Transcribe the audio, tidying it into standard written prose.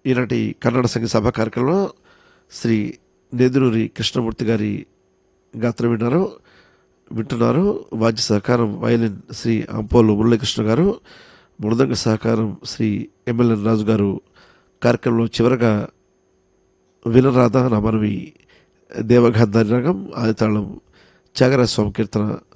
ఈనాటి కన్నడ సంగీత సభ కార్యక్రమంలో శ్రీ నేదురూరి కృష్ణమూర్తి గారి గాత్రం వింటున్నారు. వాద్య సహకారం వయలిన్ శ్రీ అంపోలు మురళీకృష్ణ గారు, మృదంగ సహకారం శ్రీ ఎంఎల్ఎన్ రాజు గారు. కార్యక్రమంలో చివరగా వినరాధ నా మనవి దేవగాంధారి రాగం ఆదితాళం త్యాగరాజ స్వామి కీర్తన